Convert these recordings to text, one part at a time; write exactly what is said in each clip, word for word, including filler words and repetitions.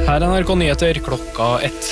Her er N R K Nyheter klokka ett.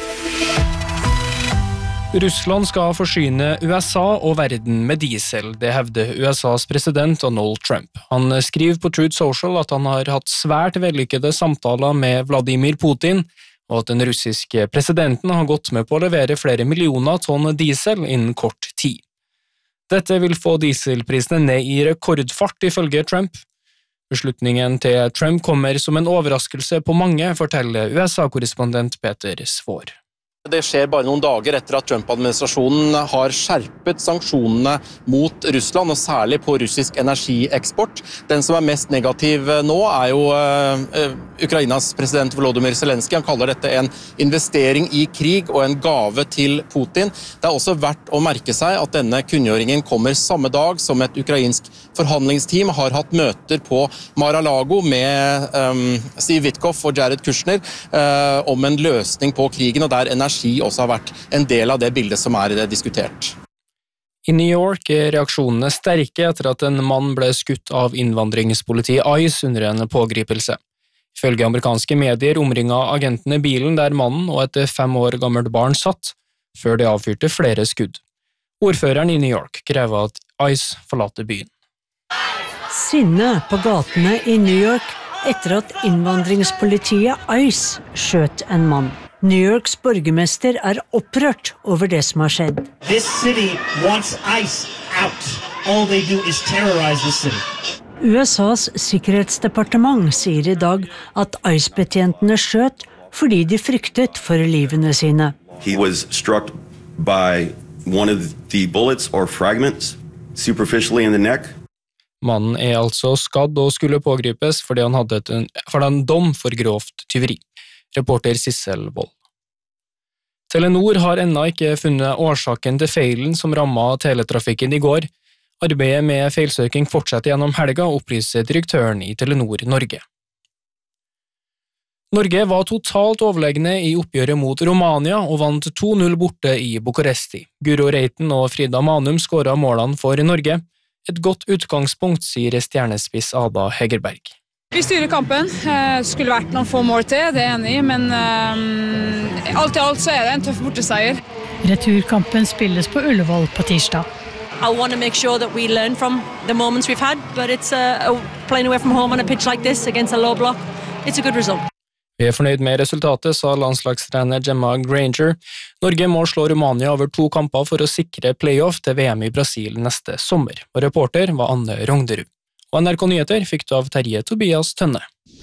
Russland skal forsyne U S A og verden med diesel, det hevder U S A's president Donald Trump. Han skriver på Truth Social at han har hatt svært vellykkede samtaler med Vladimir Putin, og at den russiske presidenten har gått med på å levere flere millioner tonn diesel innen kort tid. Dette vil få dieselprisene ned i rekordfart ifølge Trump. Beslutningen til Trump kommer som en overraskelse på mange, forteller U S A-korrespondent Peter Svår. Det skjer bare noen dager etter at Trump-administrasjonen har skjerpet sanksjonene mot Russland, og særlig på russisk energieksport. Den som er mest negativ nå er jo uh, Ukrainas president Volodymyr Zelenskyj. Han kaller dette en investering i krig og en gave til Putin. Det er også verdt å merke seg at denne kunngjøringen kommer samme dag som et ukrainsk forhandlingsteam har hatt møter på Mar-a-Lago med um, Steve Witkoff og Jared Kushner uh, om en løsning på krigen, og der energi også har vært en del av det bildet som er diskutert. I New York er reaksjonene sterke etter at en mann ble skutt av innvandringspolitiet ICE under en pågripelse. Ifølge amerikanske medier omringet agentene bilen der mannen og et fem år gammelt barn satt, før de avfyrte flere skudd. Ordføreren i New York krever at ICE forlater byen. Sinne på gatene i New York etter at innvandringspolitiet ICE skjøt en mann. New Yorks borgermester er opprørt over det som har skjedd. This city wants ICE out. All they do is terrorize the city. U S A's sikkerhetsdepartement sier i dag at ICE-betjentene skjøt fordi de fryktet for livene sine. He was struck by one of the bullets or fragments superficially in the neck. Mannen er altså skadd og skulle pågripes fordi han hadde en, for en dom for grovt tyveri. Reporter Sissel Wold. Telenor har ennå ikke funnet årsaken til feilen som rammet teletrafikken i går. Arbeidet med feilsøking fortsetter gjennom helga, opplyser direktøren i Telenor Norge. Norge var totalt overlegne i oppgjøret mot Romania og vant to null borte i Bucuresti. Guro Reiten og Frida Manum skåret målene for Norge. Et godt utgangspunkt, sier stjernespiss Ada Hegerberg. Vi styrer kampen. Skulle vært noen få mål til, det er enig, men um, alt i alt så er det en tøff borteseier. Returkampen spilles på Ullevål på tirsdag. I want to make sure that we learn from the moments we've had, but it's uh, playing away from home on a pitch like this against a low block. It's a good result. Vi er fornøyd med resultatet, sa landslagstrener Gemma Granger. Norge må slå Romania over to kamper for å sikre playoff til V M i Brasil neste sommer. Og reporter var Anne Rognerud. Og N R K Nyheter fikk du av Terje Tobias Tønne.